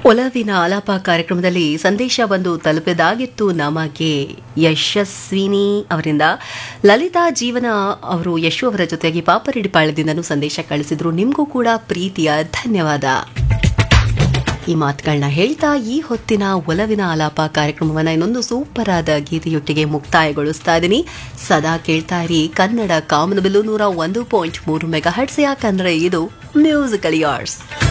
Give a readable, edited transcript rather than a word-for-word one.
ಒಲವಿನ ಆಲಾಪ ಕಾರ್ಯಕ್ರಮದಲ್ಲಿ ಸಂದೇಶ ಬಂದು ತಲುಪಿದಾಗಿತ್ತು ನಮಗೆ. ಯಶಸ್ವಿನಿ ಅವರಿಂದ ಲಲಿತಾ ಜೀವನ ಅವರು ಯಶು ಅವರ ಜೊತೆಗೆ ಪಾಪರೆಡ್ಡಿಪಾಳ್ಯದಿಂದನೂ ಸಂದೇಶ ಕಳಿಸಿದ್ರು. ನಿಮಗೂ ಕೂಡ ಪ್ರೀತಿಯ ಧನ್ಯವಾದ. ಈ ಮಾತುಗಳನ್ನ ಹೇಳ್ತಾ ಈ ಹೊತ್ತಿನ ಒಲವಿನ ಆಲಾಪ ಕಾರ್ಯಕ್ರಮವನ್ನ ಇನ್ನೊಂದು ಸೂಪರ್ ಆದ ಗೀತೆಯೊಟ್ಟಿಗೆ ಮುಕ್ತಾಯಗೊಳಿಸ್ತಾ ಇದ್ದೀನಿ. ಸದಾ ಕೇಳ್ತಾ ಇರಿ ಕನ್ನಡ ಕಾಮನಬಿಲ್ಲು 101.3 ಮೆಗಾಹರ್ಟ್ಸ್. ಯಾಕಂದ್ರೆ ಇದು ಮ್ಯೂಸಿಕಲ್ ಯಾರ್ಸ್.